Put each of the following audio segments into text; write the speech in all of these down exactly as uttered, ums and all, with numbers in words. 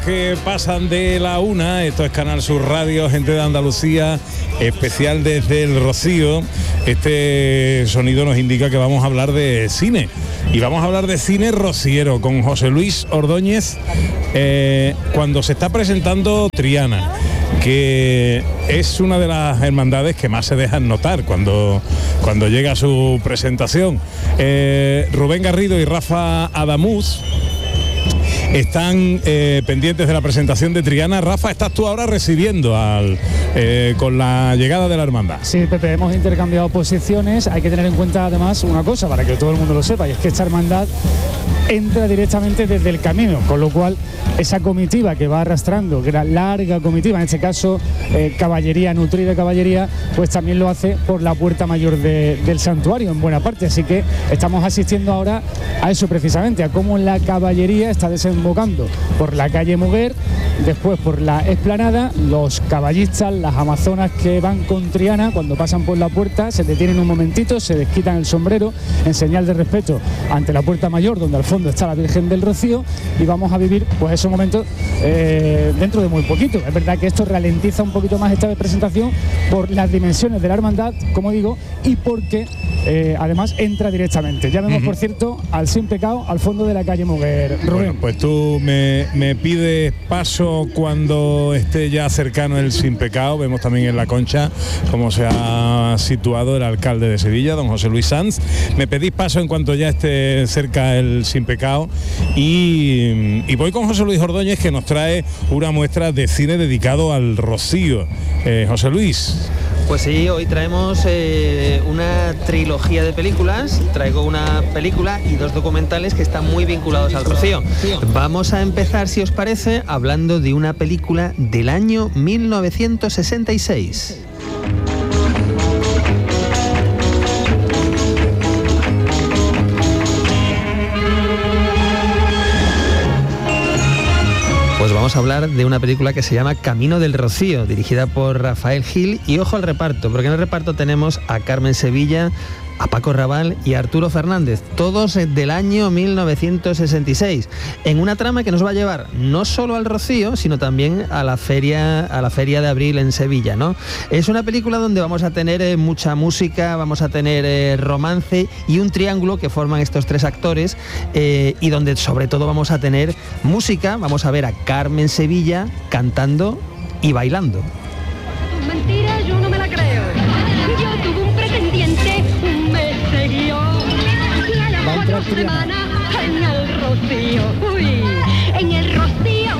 Que pasan de la una, esto es Canal Sur Radio, gente de Andalucía, especial desde el Rocío. Este sonido nos indica que vamos a hablar de cine, y vamos a hablar de cine rociero con José Luis Ordóñez, eh, cuando se está presentando Triana, que es una de las hermandades que más se dejan notar cuando, cuando llega su presentación. Eh, Rubén Garrido y Rafa Adamuz están eh, pendientes de la presentación de Triana. Rafa, estás tú ahora recibiendo al eh, con la llegada de la hermandad. Sí, Pepe, hemos intercambiado posiciones. Hay que tener en cuenta además una cosa, para que todo el mundo lo sepa, y es que esta hermandad entra directamente desde el camino, con lo cual esa comitiva que va arrastrando, que era larga comitiva, en este caso eh, caballería, nutrida caballería, pues también lo hace por la puerta mayor de, del santuario en buena parte. Así que estamos asistiendo ahora a eso precisamente, a cómo la caballería está desembocando por la calle Muguer, después por la explanada. Los caballistas, las amazonas que van con Triana, cuando pasan por la puerta se detienen un momentito, se desquitan el sombrero en señal de respeto ante la puerta mayor, donde al fondo está la Virgen del Rocío, y vamos a vivir pues esos momentos eh, dentro de muy poquito. Es verdad que esto ralentiza un poquito más esta presentación por las dimensiones de la hermandad, como digo, y porque eh, además entra directamente. Ya vemos, uh-huh, por cierto, al Sin Pecado al fondo de la calle Muguer. Rubén. Bueno, pues tú me, me pides paso cuando esté ya cercano el Sin Pecado. Vemos también en la concha cómo se ha situado el alcalde de Sevilla, don José Luis Sanz. Me pedís paso en cuanto ya esté cerca el Sin Pecado, y, y voy con José Luis Ordóñez, que nos trae una muestra de cine dedicado al Rocío. Eh, José Luis. Pues sí, hoy traemos eh, una trilogía de películas. Traigo una película y dos documentales que están muy vinculados al Rocío. Vamos a empezar, si os parece, hablando de una película del año mil novecientos sesenta y seis. Pues vamos a hablar de una película que se llama Camino del Rocío, dirigida por Rafael Gil, y ojo al reparto, porque en el reparto tenemos a Carmen Sevilla, a Paco Rabanne y a Arturo Fernández, todos del año mil novecientos sesenta y seis, en una trama que nos va a llevar no solo al Rocío, sino también a la feria, a la feria de abril en Sevilla, ¿no? Es una película donde vamos a tener eh, mucha música, vamos a tener eh, romance y un triángulo que forman estos tres actores, eh, y donde sobre todo vamos a tener música. Vamos a ver a Carmen Sevilla cantando y bailando. Mentira, yo no me la creo. Yo tuve un pretendiente, me siguió. Y a las cuatro semanas en el Rocío. Uy, en el Rocío.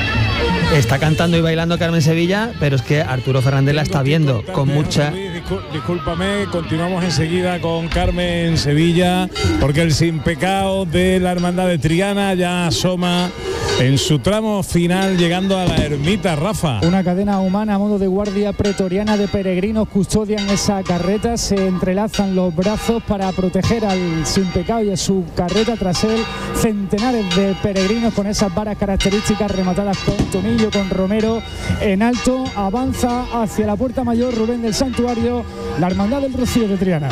Está cantando y bailando Carmen Sevilla, pero es que Arturo Fernández la está viendo con mucha... Discúlpame, continuamos enseguida con Carmen Sevilla, porque el Sin Pecado de la Hermandad de Triana ya asoma en su tramo final, llegando a la ermita. Rafa. Una cadena humana a modo de guardia pretoriana de peregrinos custodian esa carreta, se entrelazan los brazos para proteger al Sin Pecado y a su carreta. Tras él, centenares de peregrinos con esas varas características rematadas con tomillo, con romero en alto. Avanza hacia la puerta mayor Rubén del santuario, la Hermandad del Rocío de Triana.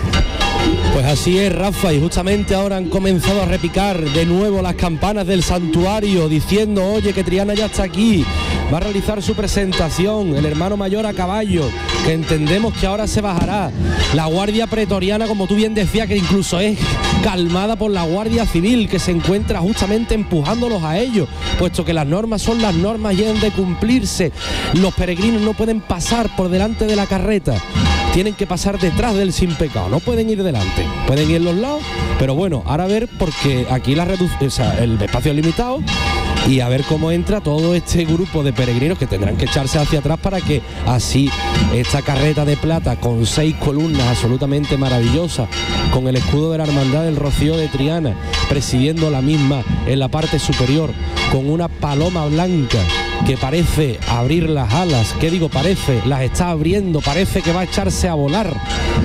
Pues así es, Rafa, y justamente ahora han comenzado a repicar de nuevo las campanas del santuario, diciendo, oye, que Triana ya está aquí, va a realizar su presentación, el hermano mayor a caballo, que entendemos que ahora se bajará. La guardia pretoriana, como tú bien decías, que incluso es calmada por la Guardia Civil, que se encuentra justamente empujándolos a ellos, puesto que las normas son las normas y han de cumplirse. Los peregrinos no pueden pasar por delante de la carreta, tienen que pasar detrás del Sin Pecado, no pueden ir delante, pueden ir en los lados, pero bueno, ahora a ver, porque aquí la redu- o sea, el espacio es limitado, y a ver cómo entra todo este grupo de peregrinos que tendrán que echarse hacia atrás para que así esta carreta de plata con seis columnas absolutamente maravillosas, con el escudo de la Hermandad del Rocío de Triana presidiendo la misma en la parte superior, con una paloma blanca que parece abrir las alas, ¿qué digo parece? Las está abriendo, parece que va a echarse a volar.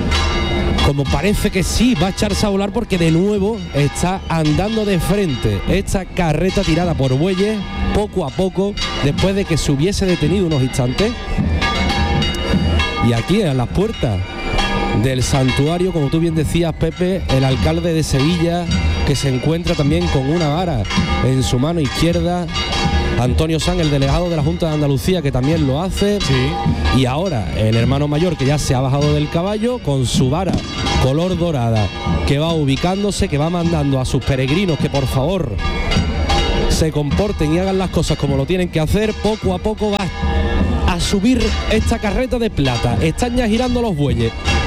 Como parece que sí, va a echarse a volar, porque de nuevo está andando de frente esta carreta tirada por bueyes, poco a poco, después de que se hubiese detenido unos instantes. Y aquí a las puertas del santuario, como tú bien decías, Pepe, el alcalde de Sevilla, que se encuentra también con una vara en su mano izquierda, Antonio Sanz, el delegado de la Junta de Andalucía, que también lo hace. Sí. Y ahora el hermano mayor, que ya se ha bajado del caballo con su vara color dorada, que va ubicándose, que va mandando a sus peregrinos que por favor se comporten y hagan las cosas como lo tienen que hacer. Poco a poco va a subir esta carreta de plata. Están ya girando los bueyes